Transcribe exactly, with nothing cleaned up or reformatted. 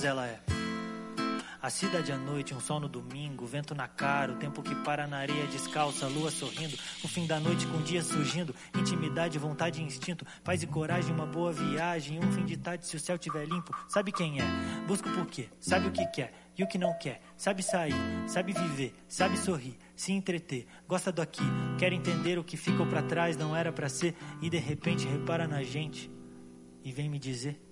ela é. A cidade à noite, um sol no domingo, vento na cara, o tempo que para na areia descalça, a lua sorrindo, o fim da noite com o dia surgindo, intimidade, vontade e instinto, paz e coragem, uma boa viagem, um fim de tarde se o céu tiver limpo, sabe quem é, busca o porquê, sabe o que quer e o que não quer, sabe sair, sabe viver, sabe sorrir, se entreter, gosta do aqui, quer entender o que ficou pra trás, não era pra ser, e de repente repara na gente e vem me dizer